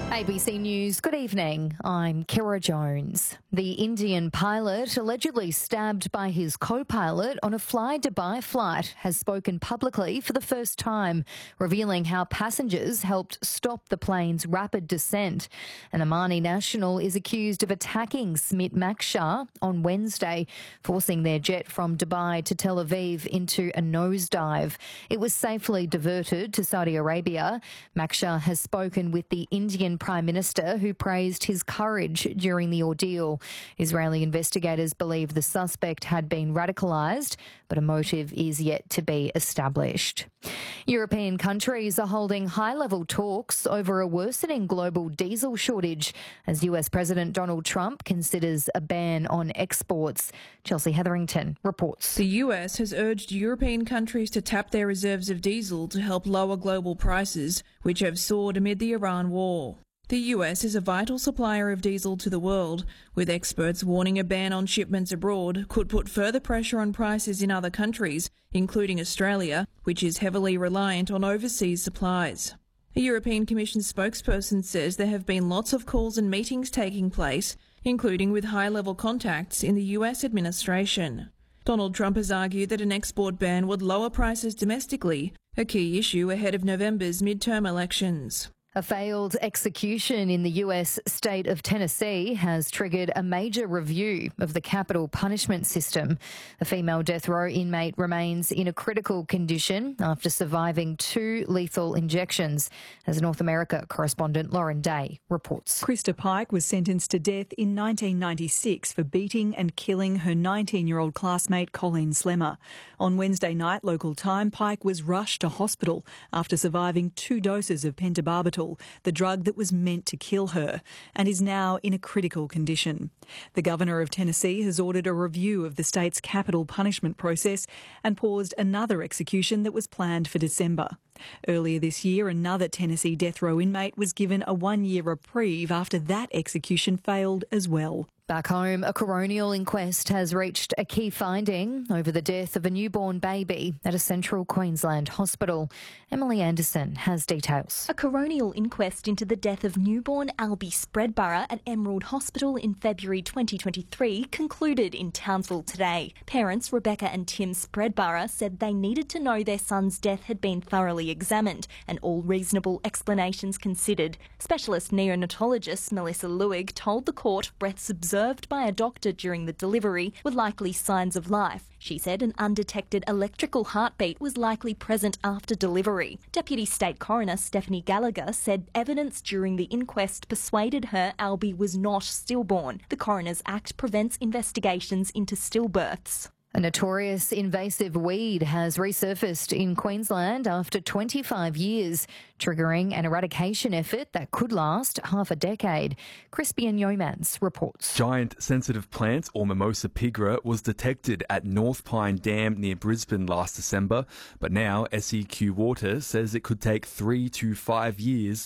ABC News, good evening. I'm Kira Jones. The Indian pilot allegedly stabbed by his co-pilot on a Fly Dubai flight has spoken publicly for the first time, revealing how passengers helped stop the plane's rapid descent. An Omani national is accused of attacking Smit Makshar on Wednesday, forcing their jet from Dubai to Tel Aviv into a nosedive. It was safely diverted to Saudi Arabia. Makshar has spoken with the Indian Prime Minister, who praised his courage during the ordeal. Israeli investigators believe the suspect had been radicalised, but a motive is yet to be established. European countries are holding high-level talks over a worsening global diesel shortage as US President Donald Trump considers a ban on exports. Chelsea Hetherington reports. The US has urged European countries to tap their reserves of diesel to help lower global prices, which have soared amid the Iran war. The US is a vital supplier of diesel to the world, with experts warning a ban on shipments abroad could put further pressure on prices in other countries, including Australia, which is heavily reliant on overseas supplies. A European Commission spokesperson says there have been lots of calls and meetings taking place, including with high-level contacts in the US administration. Donald Trump has argued that an export ban would lower prices domestically, a key issue ahead of November's midterm elections. A failed execution in the US state of Tennessee has triggered a major review of the capital punishment system. A female death row inmate remains in a critical condition after surviving 2 lethal injections, as North America correspondent Lauren Day reports. Krista Pike was sentenced to death in 1996 for beating and killing her 19-year-old classmate Colleen Slemmer. On Wednesday night local time, Pike was rushed to hospital after surviving 2 doses of pentobarbital, the drug that was meant to kill her, and is now in a critical condition. The Governor of Tennessee has ordered a review of the state's capital punishment process and paused another execution that was planned for December. Earlier this year, another Tennessee death row inmate was given a 1-year reprieve after that execution failed as well. Back home, a coronial inquest has reached a key finding over the death of a newborn baby at a central Queensland hospital. Emily Anderson has details. A coronial inquest into the death of newborn Albie Spreadborough at Emerald Hospital in February 2023 concluded in Townsville today. Parents Rebecca and Tim Spreadborough said they needed to know their son's death had been thoroughly examined and all reasonable explanations considered. Specialist neonatologist Melissa Lewig told the court breaths observed by a doctor during the delivery were likely signs of life. She said an undetected electrical heartbeat was likely present after delivery. Deputy State Coroner Stephanie Gallagher said evidence during the inquest persuaded her Albie was not stillborn. The Coroner's Act prevents investigations into stillbirths. A notorious invasive weed has resurfaced in Queensland after 25 years, triggering an eradication effort that could last half a decade. Crispian Yeomans reports. Giant sensitive plant, or Mimosa pigra, was detected at North Pine Dam near Brisbane last December, but now SEQ Water says it could take 3 to 5 years